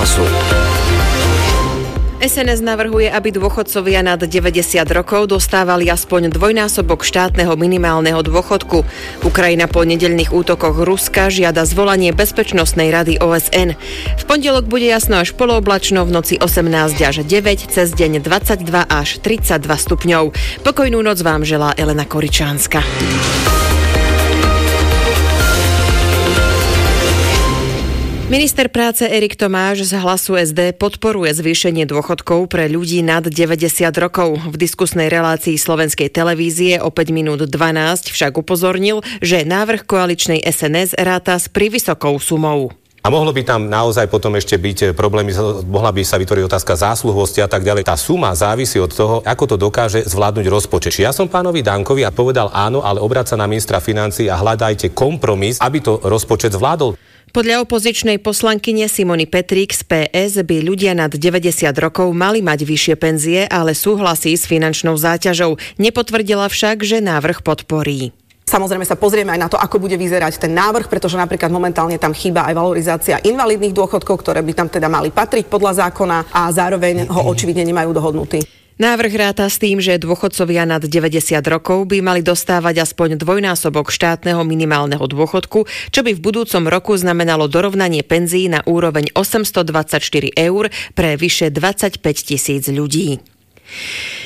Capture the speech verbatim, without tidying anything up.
Hlasu. es en es navrhuje, aby dôchodcovia nad deväťdesiat rokov dostávali aspoň dvojnásobok štátneho minimálneho dôchodku. Ukrajina po nedeľných útokoch Ruska žiada zvolanie Bezpečnostnej rady ó es en. V pondelok bude jasno až polooblačno, v noci osemnásť až deväť, cez deň dvadsaťdva až tridsaťdva stupňov. Pokojnú noc vám želá Elena Koričánska. Minister práce Erik Tomáš z Hlasu es dé podporuje zvýšenie dôchodkov pre ľudí nad deväťdesiat rokov. V diskusnej relácii Slovenskej televízie o päť minút dvanásť však upozornil, že návrh koaličnej es en es ráta s privysokou sumou. A mohlo by tam naozaj potom ešte byť problémy, mohla by sa vytvoriť otázka zásluhosti a tak ďalej. Tá suma závisí od toho, ako to dokáže zvládnuť rozpočet. Ja som pánovi Dankovi a povedal áno, ale obráť sa na ministra financií a hľadajte kompromis, aby to rozpočet zvládol. Podľa opozičnej poslankyne Simony Petrík z pé es by ľudia nad deväťdesiat rokov mali mať vyššie penzie, ale súhlasí s finančnou záťažou. Nepotvrdila však, že návrh podporí. Samozrejme sa pozrieme aj na to, ako bude vyzerať ten návrh, pretože napríklad momentálne tam chýba aj valorizácia invalidných dôchodkov, ktoré by tam teda mali patriť podľa zákona a zároveň ho očividne nemajú dohodnutý. Návrh ráta s tým, že dôchodcovia nad deväťdesiat rokov by mali dostávať aspoň dvojnásobok štátneho minimálneho dôchodku, čo by v budúcom roku znamenalo dorovnanie penzií na úroveň osemstodvadsaťštyri eur pre vyše dvadsaťpäť tisíc ľudí.